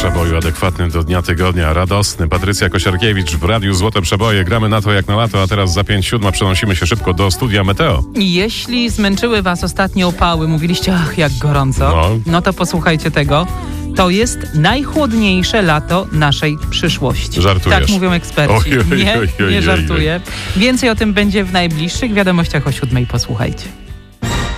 przeboju adekwatny do dnia tygodnia, radosny. Patrycja Kosiarkiewicz w Radiu Złote Przeboje. Gramy na to jak na lato, a teraz za 5:07 przenosimy się szybko do studia Meteo. Jeśli zmęczyły was ostatnie opały, mówiliście, ach, jak gorąco, no to posłuchajcie tego. To jest najchłodniejsze lato naszej przyszłości. Żartujesz? Tak mówią eksperci. Nie żartuję. Więcej o tym będzie w najbliższych wiadomościach o 7:00. Posłuchajcie.